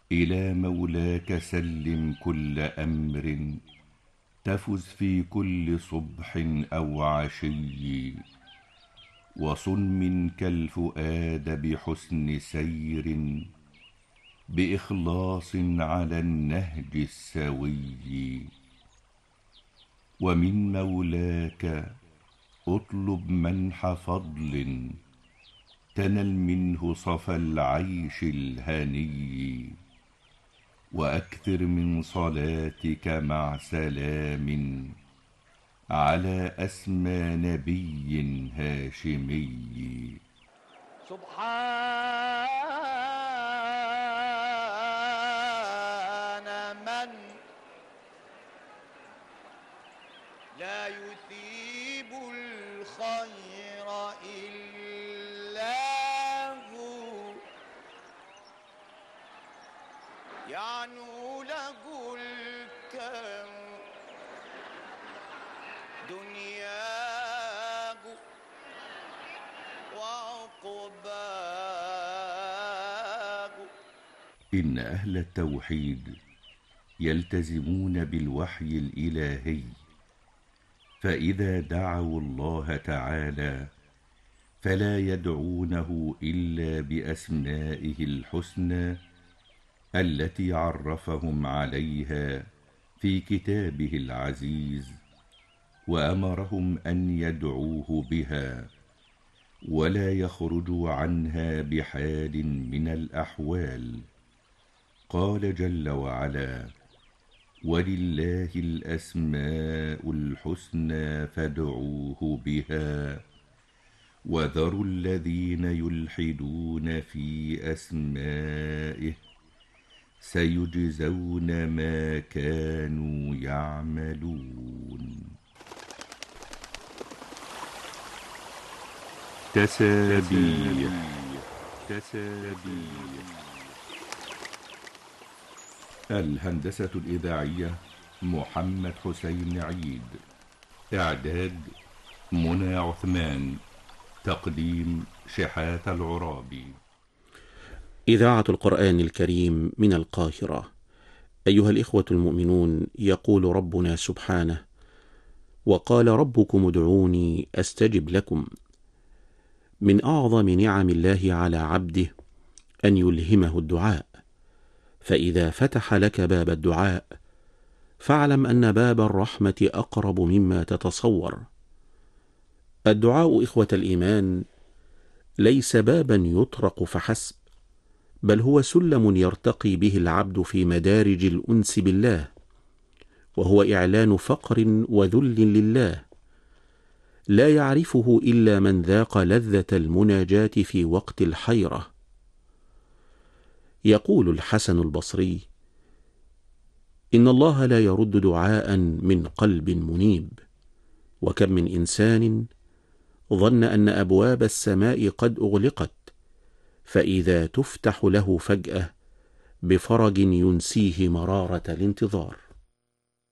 إلى مولاك سلم كل أمر، تفز في كل صبح أو عشي. وصن منك الفؤاد بحسن سير، بإخلاص على النهج السوي. ومن مولاك اطلب منح فضل، تنل منه صفا العيش الهني. وأكثر من صلاتك مع سلام، على أسمى نبي هاشمي. سبحان من لا يثيب الخير إلا هو، يعنو له الكون دنياه وعقباه. إن أهل التوحيد يلتزمون بالوحي الإلهي، فإذا دعوا الله تعالى فلا يدعونه إلا بأسمائه الحسنى التي عرفهم عليها في كتابه العزيز، وأمرهم أن يدعوه بها ولا يخرجوا عنها بحال من الأحوال. قال جل وعلا: ولله الأسماء الحسنى فادعوه بها، وذروا الذين يلحدون في أسمائه، سيجزون ما كانوا يعملون. تسابيح. الهندسة الإذاعية محمد حسين عيد. إعداد منى عثمان. تقديم شحات العرابي. إذاعة القرآن الكريم من القاهرة. أيها الإخوة المؤمنون، يقول ربنا سبحانه: وقال ربكم ادعوني أستجب لكم. من أعظم نعم الله على عبده أن يلهمه الدعاء، فإذا فتح لك باب الدعاء فاعلم أن باب الرحمة أقرب مما تتصور. الدعاء إخوة الإيمان ليس بابا يطرق فحسب، بل هو سلم يرتقي به العبد في مدارج الأنس بالله، وهو إعلان فقر وذل لله، لا يعرفه إلا من ذاق لذة المناجاة في وقت الحيرة. يقول الحسن البصري: إن الله لا يرد دعاء من قلب منيب، وكم من إنسان ظن أن أبواب السماء قد أغلقت، فإذا تفتح له فجأة بفرج ينسيه مرارة الانتظار.